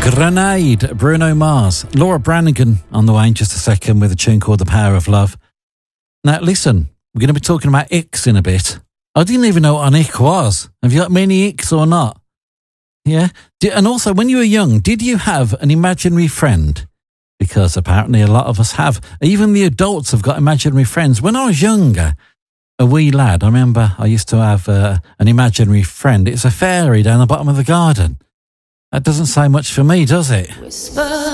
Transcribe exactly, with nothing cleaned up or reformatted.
Grenade, Bruno Mars. Laura Branigan on the way in just a second with a tune called The Power of Love. Now, listen, we're going to be talking about icks in a bit. I didn't even know what an ick was. Have you got many icks or not? Yeah? And also, when you were young, did you have an imaginary friend? Because apparently a lot of us have. Even the adults have got imaginary friends. When I was younger, a wee lad, I remember I used to have uh, an imaginary friend. It's a fairy down the bottom of the garden. That doesn't say much for me, does it? Whisper.